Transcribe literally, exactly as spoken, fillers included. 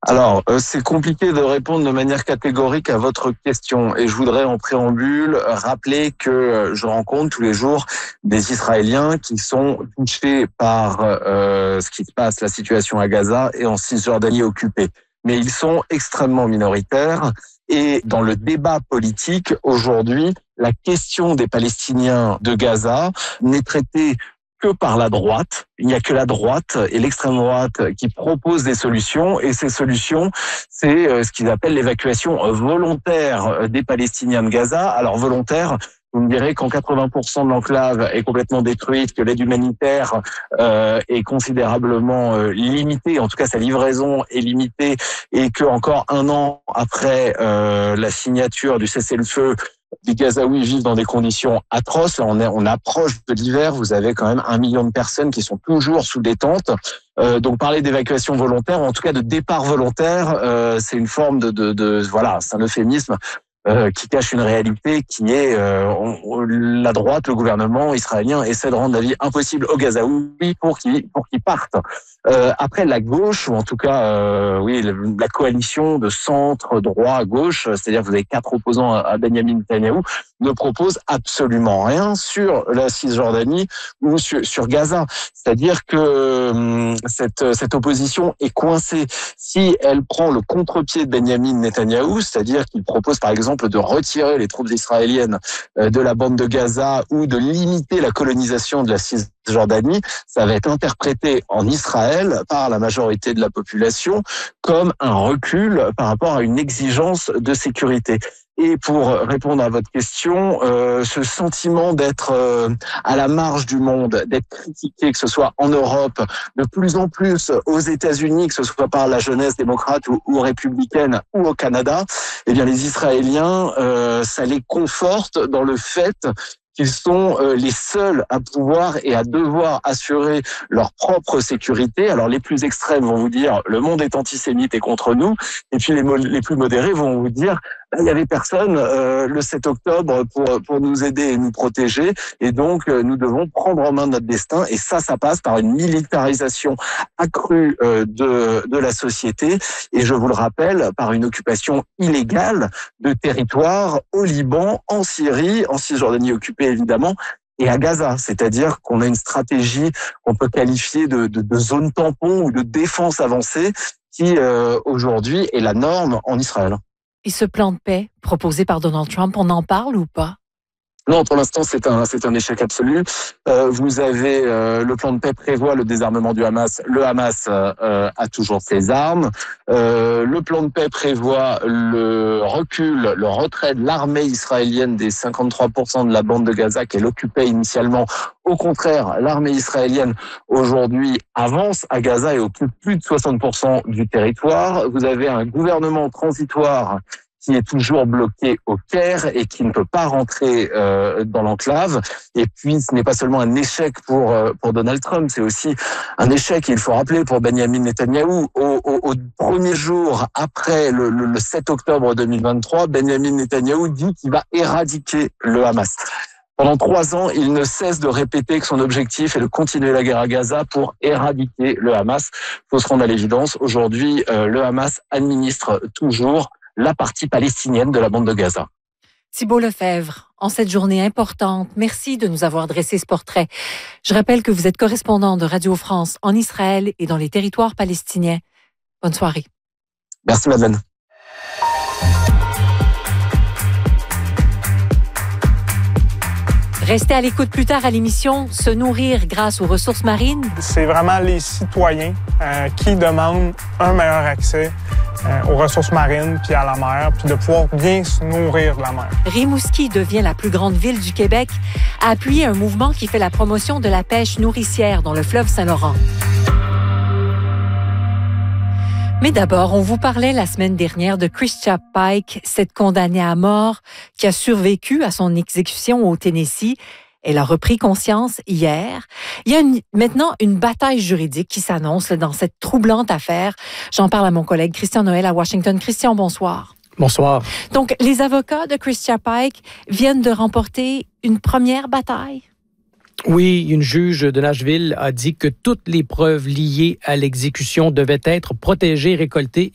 Alors, euh, c'est compliqué de répondre de manière catégorique à votre question. Et je voudrais en préambule rappeler que euh, je rencontre tous les jours des Israéliens qui sont touchés par euh, ce qui se passe, la situation à Gaza et en Cisjordanie occupée. Mais ils sont extrêmement minoritaires. Et dans le débat politique, aujourd'hui, la question des Palestiniens de Gaza n'est traitée que par la droite. Il n'y a que la droite et l'extrême droite qui proposent des solutions. Et ces solutions, c'est ce qu'ils appellent l'évacuation volontaire des Palestiniens de Gaza. Alors volontaire, vous me direz qu'en quatre-vingts pour cent de l'enclave est complètement détruite, que l'aide humanitaire euh, est considérablement euh, limitée, en tout cas sa livraison est limitée, et que encore un an après euh, la signature du cessez-le-feu, les Gazaouis vivent dans des conditions atroces. On, est, on approche de l'hiver. Vous avez quand même un million de personnes qui sont toujours sous des tentes. Euh, donc parler d'évacuation volontaire, ou en tout cas de départ volontaire, euh, c'est une forme de, de, de voilà, c'est un euphémisme. Euh, qui cache une réalité qui est euh, on, on, la droite, le gouvernement israélien essaie de rendre la vie impossible aux Gazaouis pour qu'ils pour qu'ils partent. Euh, après, la gauche, ou en tout cas, euh, oui, la coalition de centre, droit, gauche, c'est-à-dire que vous avez quatre opposants à Benyamin Netanyahou, ne propose absolument rien sur la Cisjordanie ou sur, sur Gaza. C'est-à-dire que hum, cette, cette opposition est coincée. Si elle prend le contre-pied de Benyamin Netanyahou, c'est-à-dire qu'il propose par exemple de retirer les troupes israéliennes de la bande de Gaza ou de limiter la colonisation de la Cisjordanie, ça va être interprété en Israël par la majorité de la population comme un recul par rapport à une exigence de sécurité. Et pour répondre à votre question, euh, ce sentiment d'être euh, à la marge du monde, d'être critiqué, que ce soit en Europe, de plus en plus aux États-Unis, que ce soit par la jeunesse démocrate ou, ou républicaine, ou au Canada, eh bien les Israéliens, euh, ça les conforte dans le fait qu'ils sont les seuls à pouvoir et à devoir assurer leur propre sécurité. Alors les plus extrêmes vont vous dire le monde est antisémite et contre nous, et puis les, mo- les plus modérés vont vous dire il n'y avait personne euh, le sept octobre pour pour nous aider et nous protéger, et donc euh, nous devons prendre en main notre destin. Et ça, ça passe par une militarisation accrue euh, de de la société, et je vous le rappelle, par une occupation illégale de territoires au Liban, en Syrie, en Cisjordanie occupée évidemment, et à Gaza. C'est-à-dire qu'on a une stratégie qu'on peut qualifier de, de, de zone tampon ou de défense avancée qui euh, aujourd'hui est la norme en Israël. Et ce plan de paix proposé par Donald Trump, on en parle ou pas? Non, pour l'instant, c'est un, c'est un échec absolu. Euh, vous avez, euh, le plan de paix prévoit le désarmement du Hamas. Le Hamas euh, a toujours ses armes. Euh, le plan de paix prévoit le recul, le retrait de l'armée israélienne des cinquante-trois pour cent de la bande de Gaza qu'elle occupait initialement. Au contraire, l'armée israélienne aujourd'hui avance à Gaza et occupe plus de soixante pour cent du territoire. Vous avez un gouvernement transitoire qui est toujours bloqué au Caire et qui ne peut pas rentrer euh, dans l'enclave. Et puis, ce n'est pas seulement un échec pour euh, pour Donald Trump, c'est aussi un échec, il faut rappeler, pour Benyamin Netanyahou. Au, au, au premier jour après le, le, le sept octobre deux mille vingt-trois, Benyamin Netanyahou dit qu'il va éradiquer le Hamas. Pendant trois ans, il ne cesse de répéter que son objectif est de continuer la guerre à Gaza pour éradiquer le Hamas. Il faut se rendre à l'évidence, aujourd'hui, euh, le Hamas administre toujours la partie palestinienne de la bande de Gaza. Thibault Lefebvre, en cette journée importante, merci de nous avoir dressé ce portrait. Je rappelle que vous êtes correspondant de Radio France en Israël et dans les territoires palestiniens. Bonne soirée. Merci Madeleine. Restez à l'écoute plus tard à l'émission Se nourrir grâce aux ressources marines. C'est vraiment les citoyens euh, qui demandent un meilleur accès euh, aux ressources marines puis à la mer, puis de pouvoir bien se nourrir de la mer. Rimouski devient la plus grande ville du Québec, a appuyé un mouvement qui fait la promotion de la pêche nourricière dans le fleuve Saint-Laurent. Mais d'abord, on vous parlait la semaine dernière de Christia Pike, cette condamnée à mort qui a survécu à son exécution au Tennessee. Elle a repris conscience hier. Il y a une, maintenant une bataille juridique qui s'annonce dans cette troublante affaire. J'en parle à mon collègue Christian Noël à Washington. Christian, bonsoir. Bonsoir. Donc, les avocats de Christia Pike viennent de remporter une première bataille. Oui, une juge de Nashville a dit que toutes les preuves liées à l'exécution devaient être protégées, récoltées